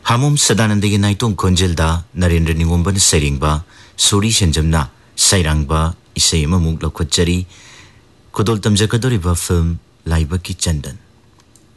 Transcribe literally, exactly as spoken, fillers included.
हामुम सदानंदगी नाइतों खोंजेलदा नरेंद्र निंगोंबन सैरिंगबा सूरी सेंजमना सैरांगबा इसे ममुक लखोचरी खुदोल तमजकदोरिबा फिल्म लाइबकी चंदन।